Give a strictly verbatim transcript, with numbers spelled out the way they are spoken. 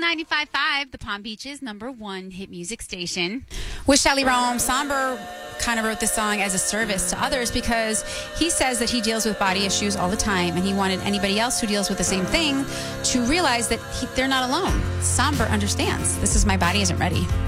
ninety-five point five, the Palm Beach's number one hit music station. With Shelly Rome, Somber kind of wrote this song as a service to others because he says that he deals with body issues all the time, and he wanted anybody else who deals with the same thing to realize that he, they're not alone. Somber understands. This is My Body Isn't Ready.